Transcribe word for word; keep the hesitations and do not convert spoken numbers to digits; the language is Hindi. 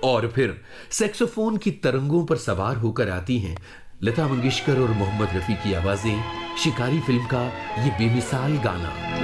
और फिर सैक्सोफोन की तरंगों पर सवार होकर आती हैं लता मंगेशकर और मोहम्मद रफी की आवाजें। शिकारी फिल्म का ये बेमिसाल गाना।